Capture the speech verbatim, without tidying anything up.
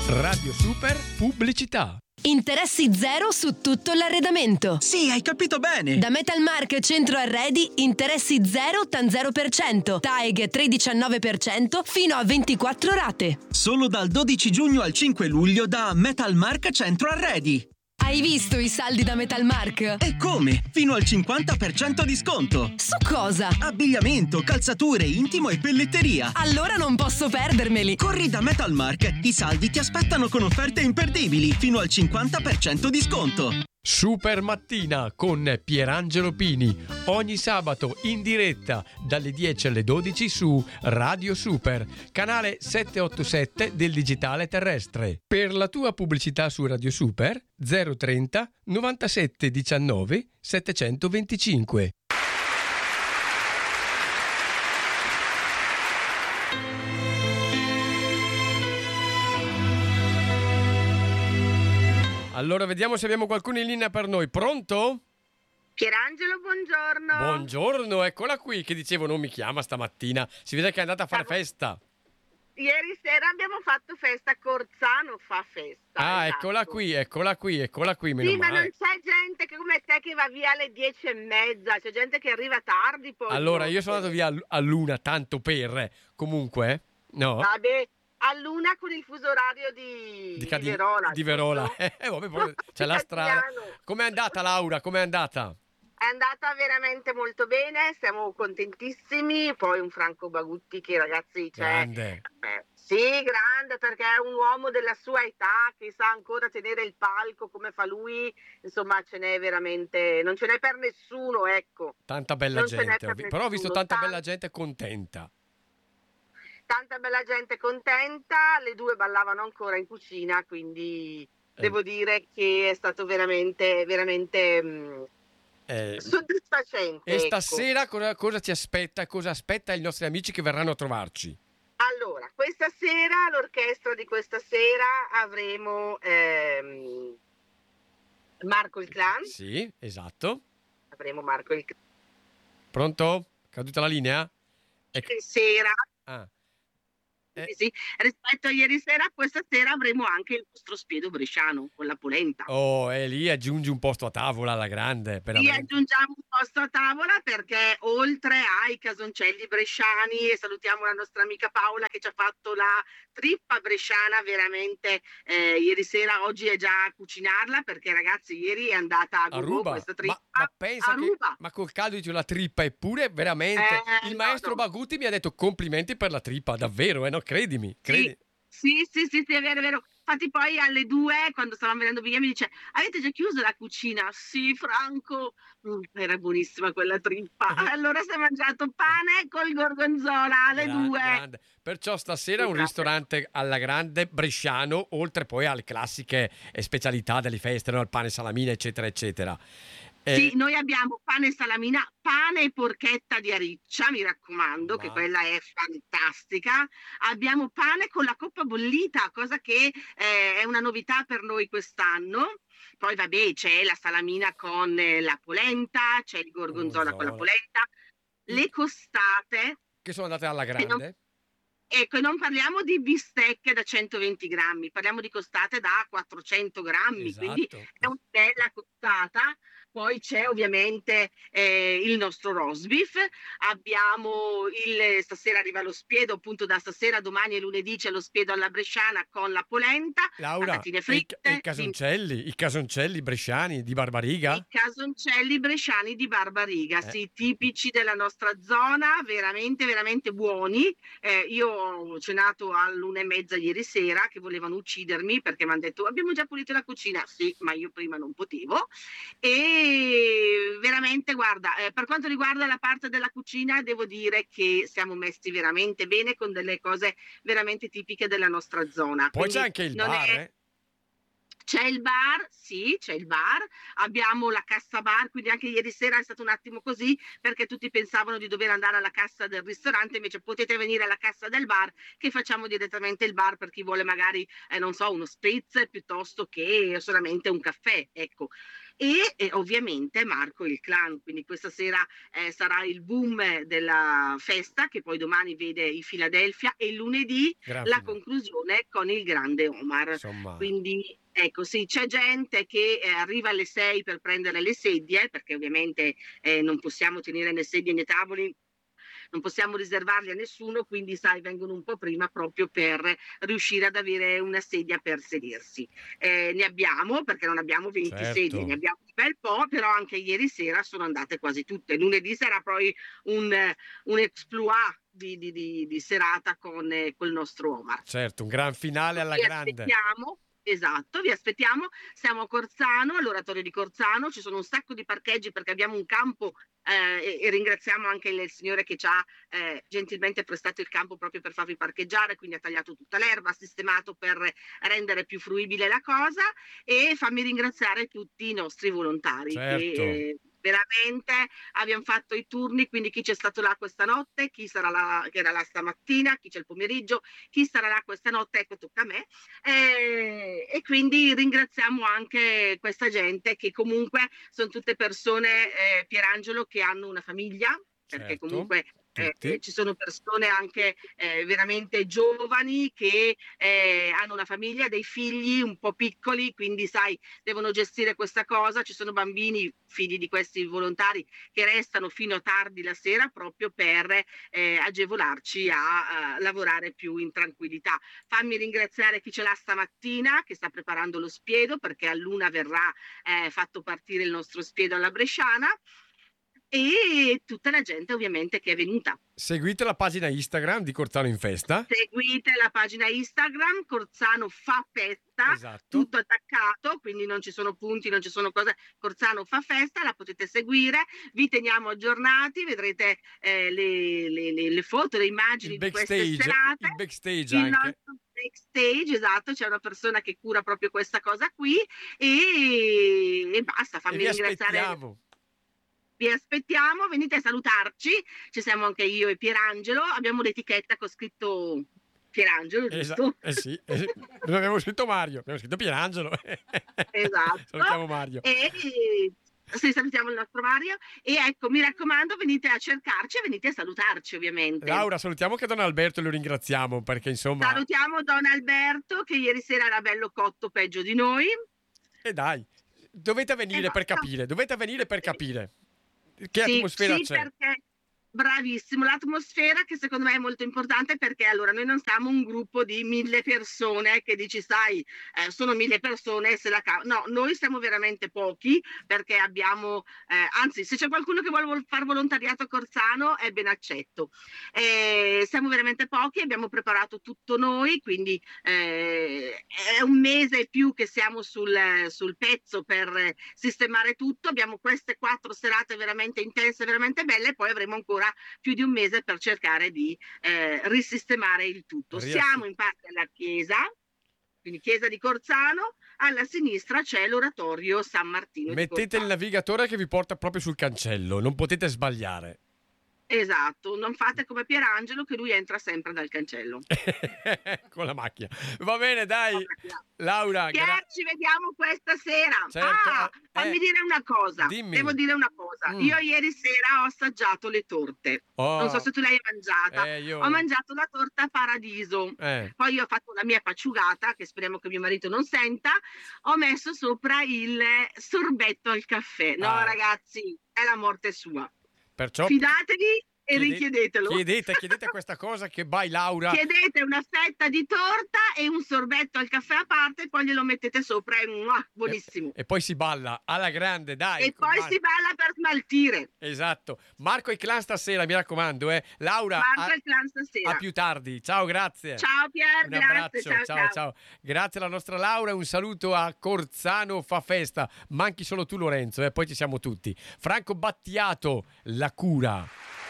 Radio Super Pubblicità. Interessi zero su tutto l'arredamento. Sì, hai capito bene. Da Metalmark Centro Arredi, interessi zero tan zero per cento. T A E G tre virgola diciannove per cento fino a ventiquattro rate. Solo dal dodici giugno al cinque luglio da Metalmark Centro Arredi. Hai visto i saldi da Metalmark? E come? Fino al cinquanta per cento di sconto. Su cosa? Abbigliamento, calzature, intimo e pelletteria. Allora non posso perdermeli. Corri da Metalmark, i saldi ti aspettano con offerte imperdibili, fino al cinquanta per cento di sconto. Super Mattina con Pierangelo Pini, ogni sabato in diretta dalle dieci alle dodici su Radio Super, canale settecentottantasette del digitale terrestre. Per la tua pubblicità su Radio Super zero trenta novantasette diciannove settecentoventicinque. Allora vediamo se abbiamo qualcuno in linea per noi. Pronto? Pierangelo, buongiorno. Buongiorno, eccola qui, che dicevo non mi chiama stamattina. Si vede che è andata a fare festa. Ieri sera abbiamo fatto festa a Corzano, fa festa. Ah, esatto. eccola qui, eccola qui, eccola qui, meno Sì, ma male. non c'è gente che come te che va via alle dieci e mezza, c'è gente che arriva tardi poi. Allora, io sono andato via a luna, tanto per, eh. comunque, eh. no? Vabbè, a luna con il fuso orario di, Di, Cadi- di Verola. Di Verola. giusto? Eh, vabbè, poi c'è la strada. Cagliano. Com'è andata Laura, com'è andata? È andata veramente molto bene, siamo contentissimi. Poi un Franco Bagutti che ragazzi c'è. Grande. Eh, sì, grande, perché è un uomo della sua età che sa ancora tenere il palco come fa lui. Insomma, ce n'è veramente, non ce n'è per nessuno, ecco. Tanta bella Non ce n'è gente, per ho vi- però ho visto nessuno, tanta tan- bella gente contenta. Tanta bella gente contenta, le due ballavano ancora in cucina, quindi Eh. devo dire che è stato veramente, veramente mh, Eh, soddisfacente. e ecco. stasera cosa, cosa ci aspetta? Cosa aspetta i nostri amici che verranno a trovarci? Allora, questa sera, l'orchestra di questa sera avremo ehm, Marco il Clan, Sì, esatto. avremo Marco il Clan. Pronto? Caduta la linea? Ecco. Sera, Ah. Eh. sì, rispetto a ieri sera, questa sera avremo anche il nostro spiedo bresciano con la polenta. Oh, e lì aggiungi un posto a tavola alla grande. Sì, veramente. aggiungiamo un posto a tavola perché oltre ai casoncelli bresciani, e salutiamo la nostra amica Paola che ci ha fatto la trippa bresciana veramente eh, ieri sera, oggi è già a cucinarla perché ragazzi ieri è andata a A Gugò ruba, questa trippa ma, ma pensa a che ruba. ma col caldo dice la trippa eppure veramente Eh, il no, maestro no. Bagutti mi ha detto complimenti per la trippa, davvero, eh, no? Credimi, credi. Sì, sì, sì, sì, è vero, è vero. Infatti poi alle due, quando stavamo venendo via, mi dice, avete già chiuso la cucina? Sì, Franco. Mm, era buonissima quella trippa. Allora si è mangiato pane col gorgonzola alle Gran- due. grande. Perciò stasera un Grazie. ristorante alla grande bresciano, oltre poi alle classiche eh, specialità delle feste, no? Il pane salamina, eccetera, eccetera. Eh, Sì, noi abbiamo pane e salamina, pane e porchetta di ariccia, mi raccomando, Ma- che quella è fantastica. Abbiamo pane con la coppa bollita, cosa che eh, è una novità per noi quest'anno. Poi vabbè, c'è la salamina con eh, la polenta, c'è il gorgonzola con la Gorgonzola. polenta, le costate. che sono andate alla non- grande. Ecco, e non parliamo di bistecche da centoventi grammi, parliamo di costate da quattrocento grammi, quindi Esatto. è una bella costata. Poi c'è ovviamente eh, il nostro roast beef, abbiamo il, stasera arriva lo spiedo, appunto da stasera, domani e lunedì c'è lo spiedo alla bresciana con la polenta, Laura, patatine e i, fritte, e i casoncelli, i casoncelli bresciani di Barbariga? i casoncelli bresciani di Barbariga, Eh. sì, tipici della nostra zona, veramente, veramente buoni. Eh, io ho cenato all'una e mezza ieri sera che volevano uccidermi perché mi hanno detto abbiamo già pulito la cucina, sì, ma io prima non potevo. E veramente, guarda, eh, per quanto riguarda la parte della cucina, devo dire che siamo messi veramente bene con delle cose veramente tipiche della nostra zona. Poi Quindi c'è anche il non bar, è- eh? C'è il bar, sì, c'è il bar, abbiamo la cassa bar, quindi anche ieri sera è stato un attimo così perché tutti pensavano di dover andare alla cassa del ristorante, invece potete venire alla cassa del bar che facciamo direttamente il bar per chi vuole magari, eh, non so, uno spritz piuttosto che solamente un caffè, ecco. e, e ovviamente Marco il clan, quindi questa sera eh, sarà il boom della festa che poi domani vede in Philadelphia e lunedì Gran la finale. conclusione con il grande Omar. Insomma, Quindi ecco sì, c'è gente che eh, arriva alle sei per prendere le sedie, perché ovviamente eh, non possiamo tenere né sedie né tavoli, non possiamo riservarli a nessuno, quindi sai, vengono un po' prima proprio per riuscire ad avere una sedia per sedersi. Eh, ne abbiamo, perché non abbiamo venti certo. sedie, ne abbiamo un bel po', però anche ieri sera sono andate quasi tutte. Lunedì sarà poi un, un exploit di, di, di, di serata con eh, col nostro Omar. Certo, un gran finale alla Vi grande. aspettiamo. Esatto, vi aspettiamo. Siamo a Corzano, all'oratorio di Corzano, ci sono un sacco di parcheggi perché abbiamo un campo eh, e, e ringraziamo anche il signore che ci ha eh, gentilmente prestato il campo proprio per farvi parcheggiare, quindi ha tagliato tutta l'erba, ha sistemato per rendere più fruibile la cosa, e fammi ringraziare tutti i nostri volontari Certo. che eh, veramente abbiamo fatto i turni, quindi chi c'è stato là questa notte, chi sarà là, che era là stamattina, chi c'è il pomeriggio, chi sarà là questa notte, ecco tocca a me. Eh, e quindi ringraziamo anche questa gente che comunque sono tutte persone, eh, Pierangelo, che hanno una famiglia, perché Certo, comunque eh, tutti. ci sono persone anche eh, veramente giovani che eh, hanno una famiglia, dei figli un po' piccoli, quindi sai, devono gestire questa cosa. Ci sono bambini, figli di questi volontari, che restano fino a tardi la sera proprio per eh, agevolarci a, a lavorare più in tranquillità. Fammi ringraziare chi ce l'ha stamattina, che sta preparando lo spiedo, perché a l'una verrà eh, fatto partire il nostro spiedo alla Bresciana, e tutta la gente ovviamente che è venuta. Seguite la pagina Instagram di Corzano in Festa. Seguite la pagina Instagram Corzano fa festa, Esatto. tutto attaccato, quindi non ci sono punti, non ci sono cose. Corzano fa festa, la potete seguire, vi teniamo aggiornati, vedrete eh, le, le, le, le foto, le immagini Il di queste backstage, serate. il backstage Il anche. nostro backstage, esatto, c'è una persona che cura proprio questa cosa qui, e, e basta, E fammi vi ringraziare. aspettiamo. Vi aspettiamo, venite a salutarci, ci siamo anche io e Pierangelo, abbiamo l'etichetta con scritto Pierangelo, Esa- giusto? eh sì, eh sì. Non abbiamo scritto Mario, abbiamo scritto Pierangelo. Esatto. Salutiamo Mario. E sì, salutiamo il nostro Mario, e ecco, mi raccomando, venite a cercarci e venite a salutarci ovviamente. Laura, salutiamo che Don Alberto, lo ringraziamo perché insomma... Salutiamo Don Alberto, che ieri sera era bello cotto, peggio di noi. E dai, dovete venire E per basta. capire, dovete venire per capire che Sì, atmosfera sì, c'è. perché bravissimo, l'atmosfera che secondo me è molto importante, perché allora noi non siamo un gruppo di mille persone che dici sai eh, sono mille persone se la ca- no, noi siamo veramente pochi, perché abbiamo eh, anzi, se c'è qualcuno che vuole vol- far volontariato a Corzano è ben accetto. Eh, siamo veramente pochi, abbiamo preparato tutto noi, quindi eh, è un mese e più che siamo sul, sul pezzo per eh, sistemare tutto. Abbiamo queste quattro serate veramente intense, veramente belle, e poi avremo ancora più di un mese per cercare di eh, risistemare il tutto. Riassi- Siamo in parte alla chiesa, quindi chiesa di Corzano, alla sinistra c'è l'oratorio San Martino di Mettete il Corzano. navigatore che vi porta proprio sul cancello, non potete sbagliare. Esatto, non fate come Pierangelo che lui entra sempre dal cancello. Con la macchina. Va bene, dai. Laura, Pier, gra- ci vediamo questa sera. Certo, Ah, eh, fammi eh, dire una cosa. dimmi. Devo dire una cosa. Mm. Io ieri sera ho assaggiato le torte. Oh, Non so se tu l'hai mangiata. eh, io- Ho mangiato la torta Paradiso. eh, Poi io ho fatto la mia paciugata, che speriamo che mio marito non senta. Ho messo sopra il sorbetto al caffè. No, Ah. ragazzi, è la morte sua. perciò Fidatevi e chiede- richiedetelo. Chiedete, chiedete questa cosa che vai Laura. Chiedete una fetta di torta e un sorbetto al caffè a parte, e poi glielo mettete sopra, è mua, buonissimo. E poi si balla alla grande, dai. E con poi Mar- si balla per smaltire. Esatto. Marco e Clan stasera, mi raccomando, eh. Laura, Marco a, il clan stasera. a più tardi. Ciao, grazie. Ciao Pier, Un grazie. abbraccio, Ciao, ciao, ciao. ciao. Grazie alla nostra Laura e un saluto a Corzano fa festa. Manchi solo tu Lorenzo, e eh, poi ci siamo tutti. Franco Battiato, La cura.